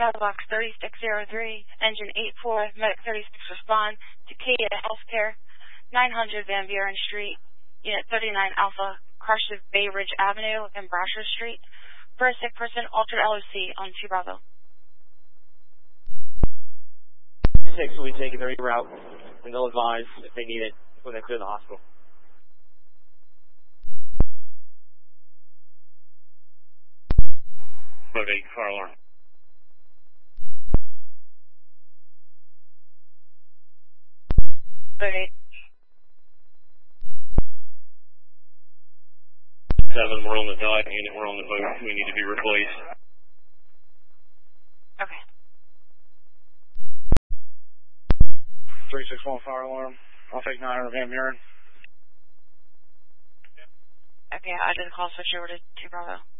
Box 3603, Engine 84, Medic 36 respond to Kia Healthcare, 900 Van Buren Street, Unit 39 Alpha, crashed at Bay Ridge Avenue and Brasher Street. For a sick person, altered LOC on 2 Bravo. 6 will be taking the reroute, and they'll advise if they need it when they clear the hospital. Motivate fire alarm. Okay. 7, we're on the dot, unit, we're on the boat. We need to be replaced. Okay. 361 fire alarm. I'll take 900 Van Buren. Okay, I did a call switch over to 2 Bravo.